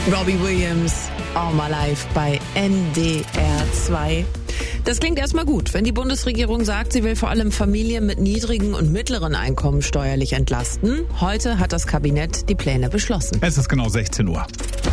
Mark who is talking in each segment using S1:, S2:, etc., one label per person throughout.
S1: Robbie Williams, All My Life bei NDR 2. Das klingt erstmal gut, wenn die Bundesregierung sagt, sie will vor allem Familien mit niedrigen und mittleren Einkommen steuerlich entlasten. Heute hat das Kabinett die Pläne beschlossen.
S2: Es ist genau 16 Uhr.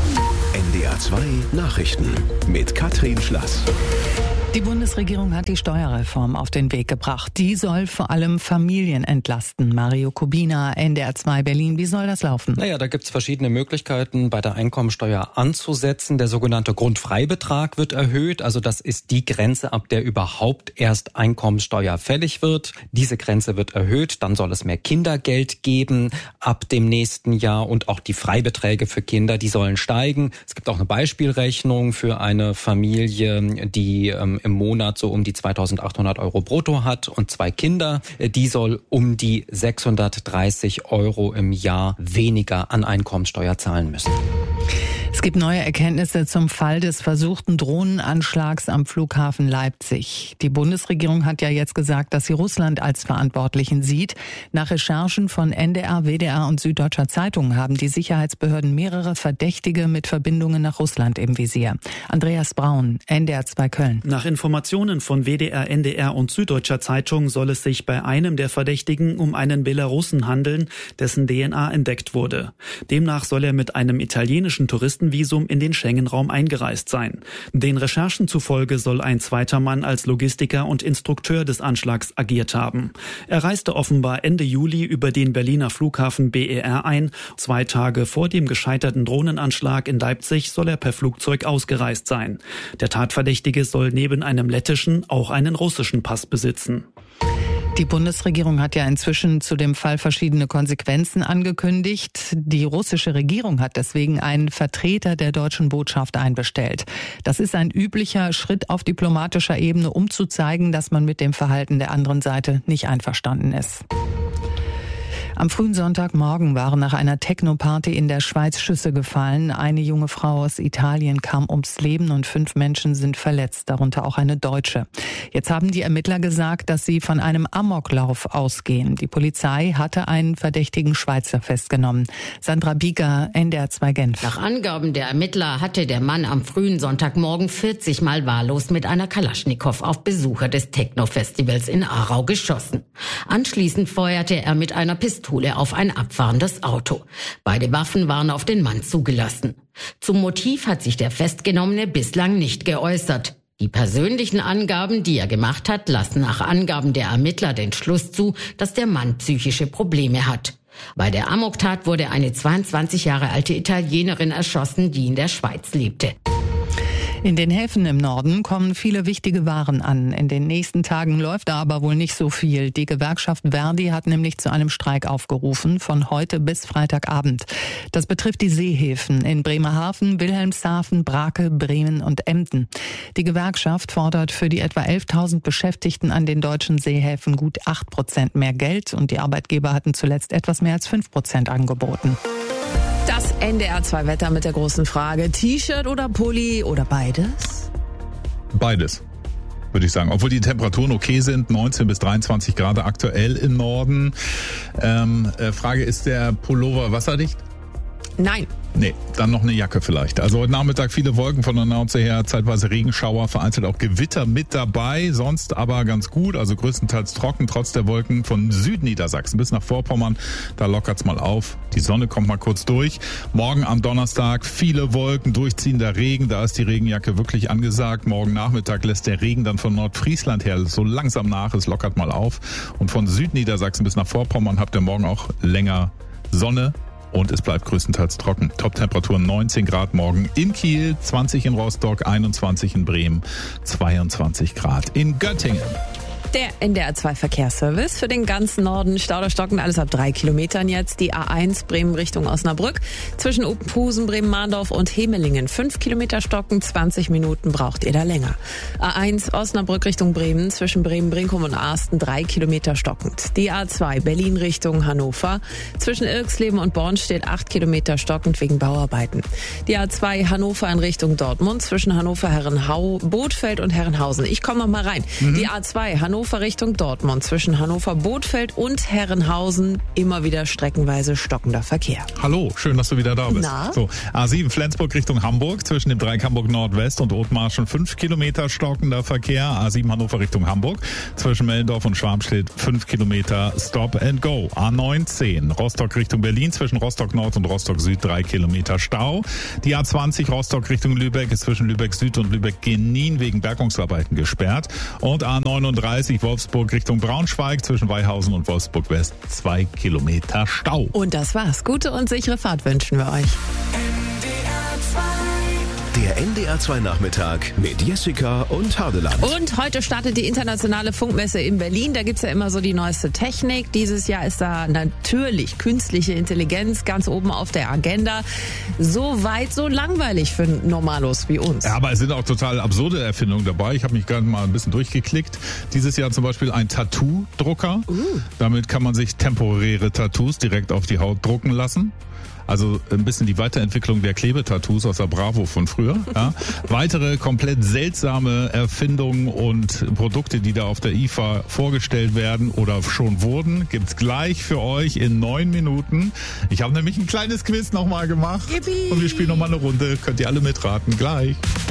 S3: NDR 2 Nachrichten mit Katrin Schlass.
S4: Die Bundesregierung hat die Steuerreform auf den Weg gebracht. Die soll vor allem Familien entlasten. Mario Kubina, NDR 2 Berlin. Wie soll das laufen?
S5: Da gibt's verschiedene Möglichkeiten, bei der Einkommensteuer anzusetzen. Der sogenannte Grundfreibetrag wird erhöht. Also das ist die Grenze, ab der überhaupt erst Einkommensteuer fällig wird. Diese Grenze wird erhöht. Dann soll es mehr Kindergeld geben ab dem nächsten Jahr. Und auch die Freibeträge für Kinder, die sollen steigen. Es gibt auch eine Beispielrechnung für eine Familie, die im Monat so um die 2.800 Euro brutto hat und 2 Kinder. Die soll um die 630 Euro im Jahr weniger an Einkommensteuer zahlen müssen.
S4: Es gibt neue Erkenntnisse zum Fall des versuchten Drohnenanschlags am Flughafen Leipzig. Die Bundesregierung hat ja jetzt gesagt, dass sie Russland als Verantwortlichen sieht. Nach Recherchen von NDR, WDR und Süddeutscher Zeitung haben die Sicherheitsbehörden mehrere Verdächtige mit Verbindungen nach Russland im Visier. Andreas Braun, NDR 2 Köln.
S6: Nach Informationen von WDR, NDR und Süddeutscher Zeitung soll es sich bei einem der Verdächtigen um einen Belarussen handeln, dessen DNA entdeckt wurde. Demnach soll er mit einem italienischen Touristenvisum in den Schengen-Raum eingereist sein. Den Recherchen zufolge soll ein zweiter Mann als Logistiker und Instrukteur des Anschlags agiert haben. Er reiste offenbar Ende Juli über den Berliner Flughafen BER ein. 2 Tage vor dem gescheiterten Drohnenanschlag in Leipzig soll er per Flugzeug ausgereist sein. Der Tatverdächtige soll neben einem lettischen auch einen russischen Pass besitzen.
S4: Die Bundesregierung hat ja inzwischen zu dem Fall verschiedene Konsequenzen angekündigt. Die russische Regierung hat deswegen einen Vertreter der deutschen Botschaft einbestellt. Das ist ein üblicher Schritt auf diplomatischer Ebene, um zu zeigen, dass man mit dem Verhalten der anderen Seite nicht einverstanden ist. Am frühen Sonntagmorgen waren nach einer Techno-Party in der Schweiz Schüsse gefallen. Eine junge Frau aus Italien kam ums Leben und 5 Menschen sind verletzt, darunter auch eine Deutsche. Jetzt haben die Ermittler gesagt, dass sie von einem Amoklauf ausgehen. Die Polizei hatte einen verdächtigen Schweizer festgenommen. Sandra Bieger, NDR 2 Genf.
S7: Nach Angaben der Ermittler hatte der Mann am frühen Sonntagmorgen 40 Mal wahllos mit einer Kalaschnikow auf Besucher des Techno-Festivals in Aarau geschossen. Anschließend feuerte er mit einer Pistole auf ein abfahrendes Auto. Beide Waffen waren auf den Mann zugelassen. Zum Motiv hat sich der Festgenommene bislang nicht geäußert. Die persönlichen Angaben, die er gemacht hat, lassen nach Angaben der Ermittler den Schluss zu, dass der Mann psychische Probleme hat. Bei der Amoktat wurde eine 22 Jahre alte Italienerin erschossen, die in der Schweiz lebte.
S4: In den Häfen im Norden kommen viele wichtige Waren an. In den nächsten Tagen läuft da aber wohl nicht so viel. Die Gewerkschaft Verdi hat nämlich zu einem Streik aufgerufen, von heute bis Freitagabend. Das betrifft die Seehäfen in Bremerhaven, Wilhelmshaven, Brake, Bremen und Emden. Die Gewerkschaft fordert für die etwa 11.000 Beschäftigten an den deutschen Seehäfen gut 8% mehr Geld und die Arbeitgeber hatten zuletzt etwas mehr als 5% angeboten.
S1: Das NDR 2 Wetter mit der großen Frage, T-Shirt oder Pulli oder beides?
S2: Beides, würde ich sagen. Obwohl die Temperaturen okay sind, 19 bis 23 Grad aktuell im Norden. Frage, ist der Pullover wasserdicht?
S1: Nein.
S2: Nee, dann noch eine Jacke vielleicht. Also heute Nachmittag viele Wolken von der Nordsee her, zeitweise Regenschauer, vereinzelt auch Gewitter mit dabei, sonst aber ganz gut, also größtenteils trocken, trotz der Wolken von Südniedersachsen bis nach Vorpommern, da lockert's mal auf, die Sonne kommt mal kurz durch. Morgen am Donnerstag viele Wolken, durchziehender Regen, da ist die Regenjacke wirklich angesagt. Morgen Nachmittag lässt der Regen dann von Nordfriesland her so langsam nach, es lockert mal auf. Und von Südniedersachsen bis nach Vorpommern habt ihr morgen auch länger Sonne. Und es bleibt größtenteils trocken. Top-Temperaturen 19 Grad morgen in Kiel, 20 in Rostock, 21 in Bremen, 22 Grad in Göttingen.
S1: Der NDR 2 Verkehrsservice für den ganzen Norden. Stauder stockend, alles ab 3 Kilometern jetzt. Die A1 Bremen Richtung Osnabrück. Zwischen Uppenhusen, Bremen-Mahndorf und Hemelingen 5 Kilometer stocken. 20 Minuten braucht ihr da länger. A1 Osnabrück Richtung Bremen. Zwischen Bremen-Brinkum und Arsten 3 Kilometer stockend. Die A2 Berlin Richtung Hannover. Zwischen Irxleben und Born steht 8 Kilometer stockend wegen Bauarbeiten. Die A2 Hannover in Richtung Dortmund. Zwischen Hannover-Herrenhau, Bothfeld und Herrenhausen. Ich komme noch mal rein. Die A2 Hannover Hannover Richtung Dortmund. Zwischen Hannover-Bothfeld und Herrenhausen immer wieder streckenweise stockender Verkehr.
S2: Hallo, schön, dass du wieder da bist.
S1: Na?
S2: So, A7 Flensburg Richtung Hamburg, zwischen dem Dreieck Hamburg Nordwest und Othmarschen 5 Kilometer stockender Verkehr. A7 Hannover Richtung Hamburg, zwischen Mellendorf und Schwarmstedt 5 Kilometer Stop and Go. A19 Rostock Richtung Berlin, zwischen Rostock Nord und Rostock Süd 3 Kilometer Stau. Die A20 Rostock Richtung Lübeck ist zwischen Lübeck Süd und Lübeck Genin wegen Bergungsarbeiten gesperrt. Und A39 Wolfsburg Richtung Braunschweig, zwischen Weihausen und Wolfsburg West 2 Kilometer Stau.
S1: Und das war's. Gute und sichere Fahrt wünschen wir euch.
S3: Der NDR 2 Nachmittag mit Jessica und Hardeland.
S1: Und heute startet die internationale Funkmesse in Berlin. Da gibt's ja immer so die neueste Technik. Dieses Jahr ist da natürlich künstliche Intelligenz ganz oben auf der Agenda. So weit, so langweilig für Normalos wie uns.
S2: Ja, aber es sind auch total absurde Erfindungen dabei. Ich habe mich gerade mal ein bisschen durchgeklickt. Dieses Jahr zum Beispiel ein Tattoo-Drucker. Damit kann man sich temporäre Tattoos direkt auf die Haut drucken lassen. Also ein bisschen die Weiterentwicklung der Klebetattoos aus der Bravo von früher. Ja. Weitere komplett seltsame Erfindungen und Produkte, die da auf der IFA vorgestellt werden oder schon wurden, gibt's gleich für euch in 9 Minuten. Ich habe nämlich ein kleines Quiz nochmal gemacht.
S1: Yippie.
S2: Und wir spielen nochmal eine Runde. Könnt ihr alle mitraten. Gleich.